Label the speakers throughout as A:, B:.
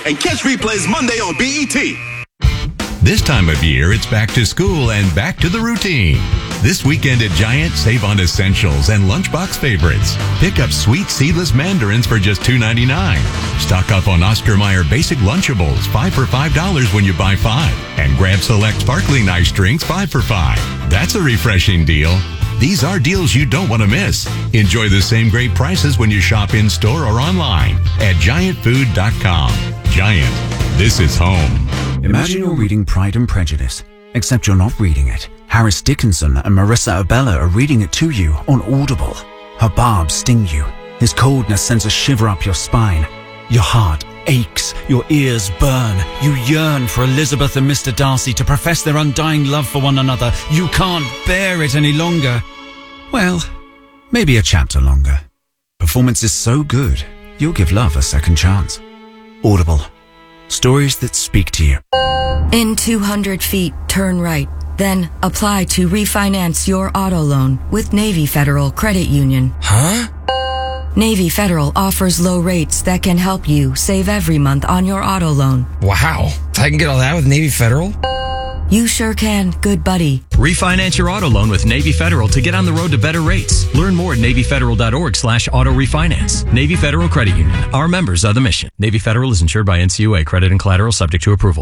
A: and catch replays Monday on BET.
B: This time of year, it's back to school and back to the routine. This weekend at Giant, save on essentials and lunchbox favorites. Pick up sweet seedless mandarins for just $2.99. Stock up on Oscar Mayer basic Lunchables, 5 for $5 when you buy 5. And grab select sparkling ice drinks, 5 for $5. That's a refreshing deal. These are deals you don't want to miss. Enjoy the same great prices when you shop in-store or online at GiantFood.com. Giant, this is home.
C: Imagine you're reading Pride and Prejudice, except you're not reading it. Harris Dickinson and Marissa Abella are reading it to you on Audible. Her barbs sting you. His coldness sends a shiver up your spine. Your heart aches, your ears burn. You yearn for Elizabeth and Mr. Darcy to profess their undying love for one another. You can't bear it any longer. Well, maybe a chapter longer. Performance is so good, you'll give love a second chance. Audible. Stories that speak to you.
D: In 200 feet, turn right. Then apply to refinance your auto loan with Navy Federal Credit Union.
E: Huh?
D: Navy Federal offers low rates that can help you save every month on your auto loan.
E: Wow. I can get all that with Navy Federal?
D: You sure can, good buddy.
F: Refinance your auto loan with Navy Federal to get on the road to better rates. Learn more at NavyFederal.org/auto refinance. Navy Federal Credit Union. Our members are the mission. Navy Federal is insured by NCUA. Credit and collateral subject to approval.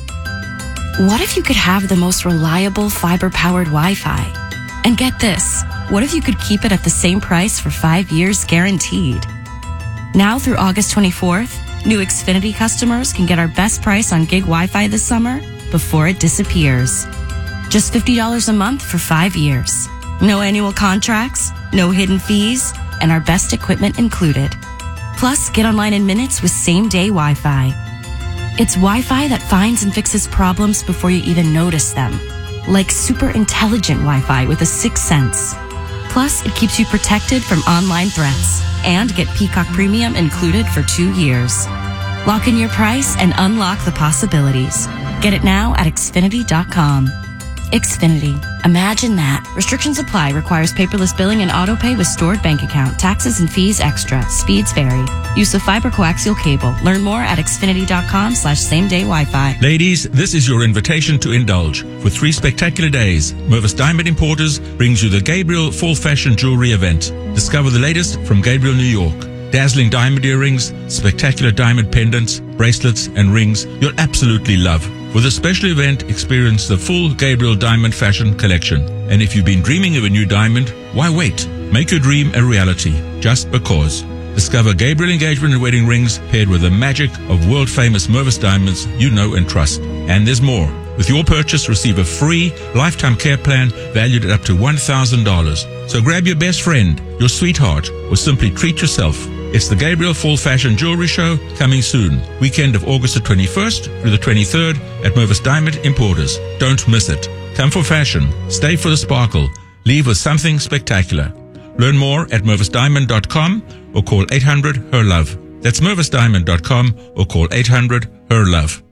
G: What if you could have the most reliable fiber-powered Wi-Fi? And get this, what if you could keep it at the same price for 5 years guaranteed? Now through August 24th, new Xfinity customers can get our best price on gig Wi-Fi this summer before it disappears. Just $50 a month for 5 years. No annual contracts, no hidden fees, and our best equipment included. Plus, get online in minutes with same-day Wi-Fi. It's Wi-Fi that finds and fixes problems before you even notice them. Like super intelligent Wi-Fi with a sixth sense. Plus, it keeps you protected from online threats. And get Peacock Premium included for 2 years. Lock in your price and unlock the possibilities. Get it now at Xfinity.com. Xfinity. Imagine that. Restrictions apply. Requires paperless billing and auto pay with stored bank account. Taxes and fees extra. Speeds vary. Use of fiber coaxial cable. Learn more at Xfinity.com/same-day Wi-Fi.
H: Ladies, this is your invitation to indulge. For 3 spectacular days, Mervis Diamond Importers brings you the Gabriel Fall Fashion Jewelry event. Discover the latest from Gabriel, New York. Dazzling diamond earrings, spectacular diamond pendants, bracelets, and rings you'll absolutely love. For this special event, experience the full Gabriel Diamond Fashion Collection. And if you've been dreaming of a new diamond, why wait? Make your dream a reality, just because. Discover Gabriel engagement and wedding rings paired with the magic of world-famous Mervis diamonds you know and trust. And there's more. With your purchase, receive a free lifetime care plan valued at up to $1,000. So grab your best friend, your sweetheart, or simply treat yourself. It's the Gabriel Fall Fashion Jewelry Show coming soon. Weekend of August the 21st through the 23rd at Mervis Diamond Importers. Don't miss it. Come for fashion. Stay for the sparkle. Leave with something spectacular. Learn more at mervisdiamond.com or call 800-HER-LOVE. That's mervisdiamond.com or call 800-HER-LOVE.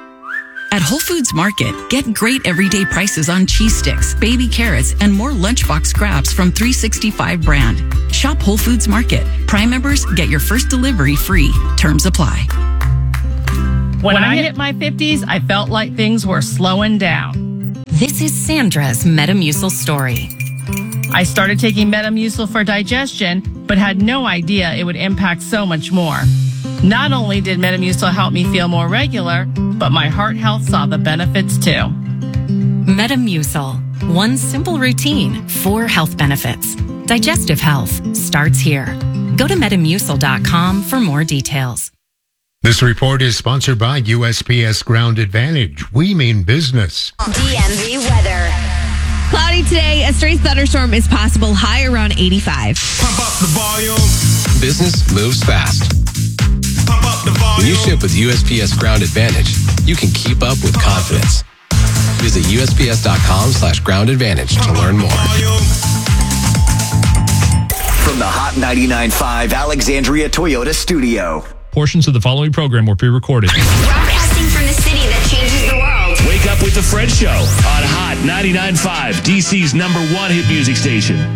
I: At Whole Foods Market, get great everyday prices on cheese sticks, baby carrots, and more lunchbox grabs from 365 brand. Shop Whole Foods Market. Prime members get your first delivery free. Terms apply.
J: When I hit my 50s, I felt like things were slowing down.
G: This is Sandra's Metamucil story.
J: I started taking Metamucil for digestion, but had no idea it would impact so much more. Not only did Metamucil help me feel more regular, but my heart health saw the benefits too.
G: Metamucil. One simple routine, 4 health benefits. Digestive health starts here. Go to Metamucil.com for more details.
K: This report is sponsored by USPS Ground Advantage. We mean business.
L: DMV weather.
M: Cloudy today. A stray thunderstorm is possible, high around 85.
A: Pump up the volume.
N: Business moves fast.
A: Pump up the volume.
N: When you ship with USPS Ground Advantage, you can keep up with confidence. Visit USPS.com/Ground Advantage to learn more.
L: From the Hot 99.5 Alexandria Toyota studio.
H: Portions of the following program were pre-recorded.
L: Broadcasting from the city that changes the world.
O: Wake up with the Fred Show on Hot 99.5, DC's #1 hit music station.